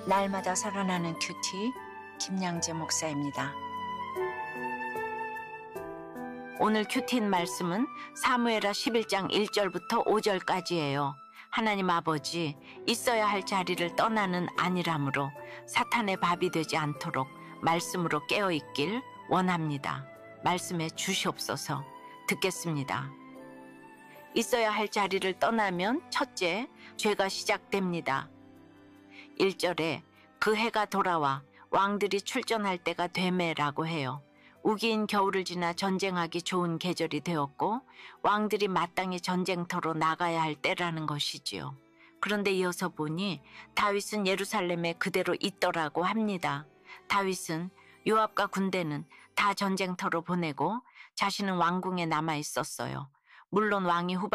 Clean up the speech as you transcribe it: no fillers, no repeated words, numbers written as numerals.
날마다 살아나는 큐티 김양재 목사입니다. 오늘 큐티인 말씀은 사무엘하 11장 1절부터 5절까지예요. 하나님 아버지, 있어야 할 자리를 떠나는 아니라므로 사탄의 밥이 되지 않도록 말씀으로 깨어있길 원합니다. 말씀해 주시옵소서. 듣겠습니다. 있어야 할 자리를 떠나면 첫째, 죄가 시작됩니다. 1절에 그 해가 돌아와 왕들이 출전할 때가 되매라고 해요. 우기인 겨울을 지나 전쟁하기 좋은 계절이 되었고 왕들이 마땅히 전쟁터로 나가야 할 때라는 것이지요. 그런데 이어서 보니 다윗은 예루살렘에 그대로 있더라고 합니다. 다윗은 요압과 군대는 다 전쟁터로 보내고 자신은 왕궁에 남아 있었어요. 물론 왕이